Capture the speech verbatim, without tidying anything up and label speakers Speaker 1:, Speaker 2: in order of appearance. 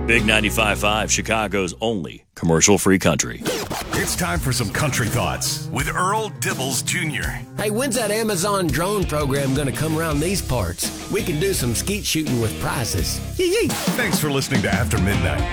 Speaker 1: Big ninety-five point five, Chicago's only commercial-free country.
Speaker 2: It's time for some country thoughts with Earl Dibbles Junior
Speaker 3: Hey, when's that Amazon drone program going to come around these parts? We can do some skeet shooting with prizes. Yee yee.
Speaker 2: Thanks for listening to After Midnight.